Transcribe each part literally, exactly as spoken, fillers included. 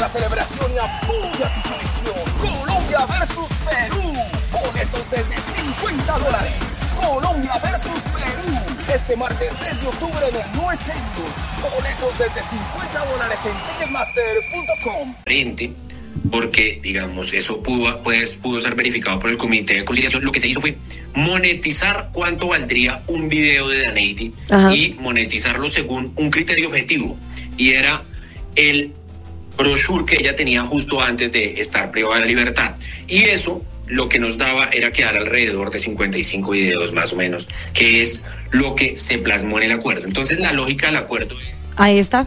la celebración y apoya tu selección. Colombia versus Perú. Boletos desde cincuenta dólares. Colombia versus Perú. Este martes seis de octubre en el Nue Stadium. Boletos desde cincuenta dólares en ticketmaster punto com. Porque, digamos, eso pudo, pues, pudo ser verificado por el Comité de Conciliación. Lo que se hizo fue monetizar cuánto valdría un video de Daneidi y monetizarlo según un criterio objetivo. Y era el brochure que ella tenía justo antes de estar privada de la libertad. Y eso lo que nos daba era quedar alrededor de cincuenta y cinco videos más o menos, que es lo que se plasmó en el acuerdo. Entonces la lógica del acuerdo es... Ahí está.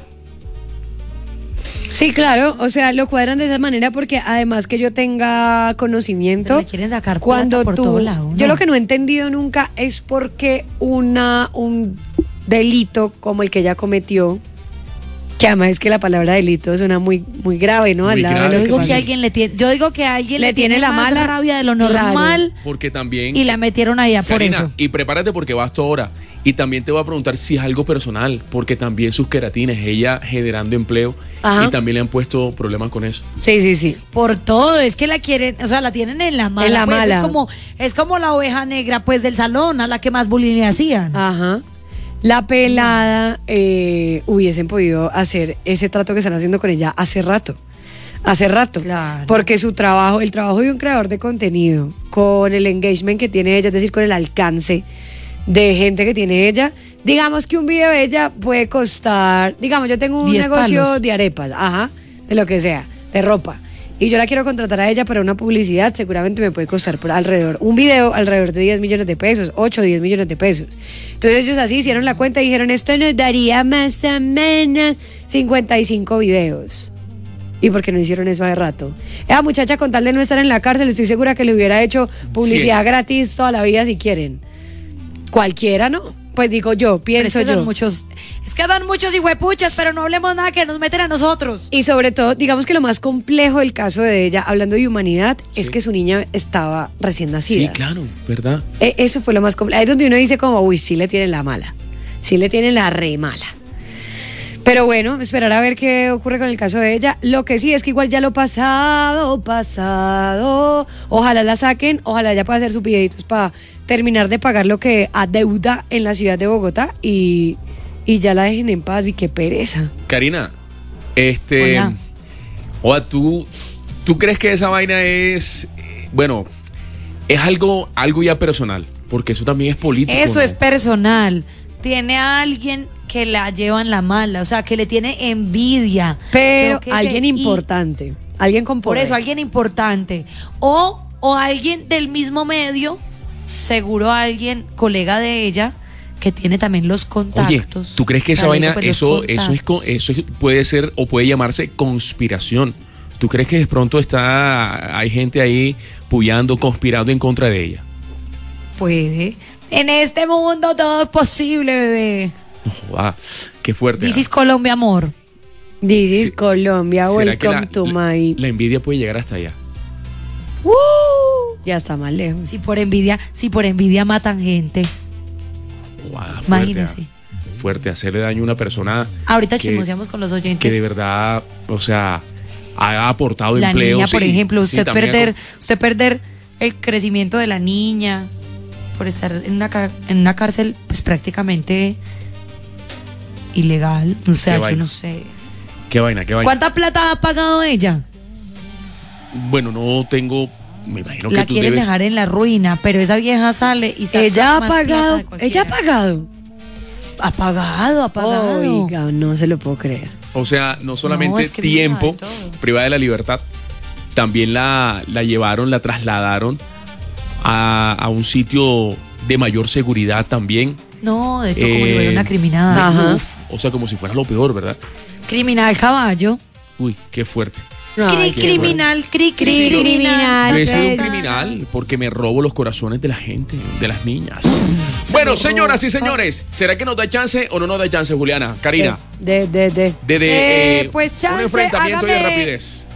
Sí, claro, o sea, lo cuadran de esa manera porque además que yo tenga conocimiento, le quieren sacar cuando por tú, todo lado, ¿no? Yo lo que no he entendido nunca es por qué una un delito como el que ella cometió, que además es que la palabra delito suena muy muy grave, ¿no? Muy Al lado grave. de Yo lo digo que que pasa. alguien le tiene, yo digo que alguien Le le, tiene la más mala rabia de lo Claro. normal Porque también... y la metieron allá por Karina, eso. y prepárate porque vas tú ahora. Y también te voy a preguntar si es algo personal, porque también sus queratines, ella generando empleo, Ajá. y también le han puesto problemas con eso. Sí, sí, sí. Por todo, es que la quieren, o sea, la tienen en la mala. En la pues, mala. Es como, es como la oveja negra, pues, del salón, a la que más bullying le hacían. Ajá. La pelada eh, hubiesen podido hacer ese trato que están haciendo con ella hace rato. Hace rato. Claro. Porque su trabajo, el trabajo de un creador de contenido, con el engagement que tiene ella, es decir, con el alcance de gente que tiene ella, digamos que un video de ella puede costar, digamos, yo tengo un Diez negocio palos. de arepas, ajá, de lo que sea, de ropa. Y yo la quiero contratar a ella para una publicidad, seguramente me puede costar por alrededor, un video alrededor de diez millones de pesos, ocho o diez millones de pesos. Entonces ellos así hicieron la cuenta y dijeron, esto nos daría más o menos cincuenta y cinco videos. ¿Y por qué no hicieron eso hace rato? Esa muchacha, con tal de no estar en la cárcel, estoy segura que le hubiera hecho publicidad Sí. gratis toda la vida si quieren. Cualquiera, ¿no? Pues digo yo, Pero pienso es que yo. son muchos, es que dan muchos hijuepuchas, pero no hablemos nada que nos meten a nosotros. Y sobre todo, digamos que lo más complejo del caso de ella, hablando de humanidad, es que su niña estaba recién Sí, nacida. claro, ¿verdad? E- Eso fue lo más complejo. Ahí es donde uno dice como, uy, sí le tienen la mala. Sí le tienen la re mala. Pero bueno, esperar a ver qué ocurre con el caso de ella. Lo que sí es que igual ya lo pasado, pasado. Ojalá la saquen, ojalá ella pueda hacer sus videitos para terminar de pagar lo que adeuda en la ciudad de Bogotá y, y ya la dejen en paz. Y qué pereza. Karina, este... Hola. Oa, ¿tú, ¿tú crees que esa vaina es... eh, Bueno, es algo, algo ya personal? Porque eso también es político. Eso ¿no? es personal. Tiene a alguien que la lleva en la mala, o sea, que le tiene envidia. Pero Yo qué sé, alguien y- importante. Alguien con Por poder. eso, alguien importante. O, o alguien del mismo medio, seguro alguien, colega de ella, que tiene también los Oye, contactos. ¿tú crees que esa Para vaina, ella, pues, los eso, eso, es, co- contactos. eso es- puede ser o puede llamarse conspiración? ¿Tú crees que de pronto está hay gente ahí puyando, conspirando en contra de ella? Puede. En este mundo todo es posible, bebé. No joda, qué fuerte. This ¿ah? is Colombia, amor. This is Sí. Colombia, ¿Será que welcome la, to la- my... la envidia puede llegar hasta allá? Ya está más lejos. Si por envidia, si por envidia matan gente. Joda, fuerte, Imagínese. ¿ah? Fuerte, hacerle daño a una persona Ahorita que- chismoseamos con los oyentes. que de verdad, o sea, ha aportado La empleo. niña, por sí, ejemplo, sí, usted también ha perder, co- usted perder el crecimiento de la niña por estar en una, ca- en una cárcel, pues prácticamente ilegal. O sea, Qué yo vaina. no sé. Qué vaina, qué vaina. ¿Cuánta plata ha pagado ella? Bueno, no tengo, me imagino que La tú quieren debes... dejar en la ruina, pero esa vieja sale y saca Ella ha más plata pagado, de cualquiera. ella ha pagado. Ha pagado, ha pagado. Oiga, no se lo puedo creer. O sea, no solamente es que mira, tiempo de todo. privada de la libertad, también la, la llevaron, la trasladaron a, a un sitio de mayor seguridad también. No, de todo como si Eh, fuera una criminal. Ajá. Uf, o sea, como si fuera lo peor, ¿verdad? Criminal caballo. Uy, qué fuerte. Cri, Ay, qué criminal, cri, cri, Cri- criminal. criminal. Yo he sido un Ay, criminal porque me robo los corazones de la gente, de las niñas. Bueno, señoras y señores, ¿será que nos da chance o no nos da chance, Juliana? Karina, De, de, de. de, de, Eh, eh, pues un chance, enfrentamiento y de hágame- rapidez.